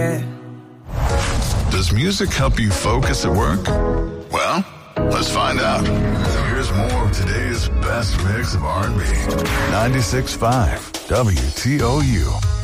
yeah. Does music help you focus at work? Well, let's find out. So here's more of today's best mix of R&B. 96.5 WTOU.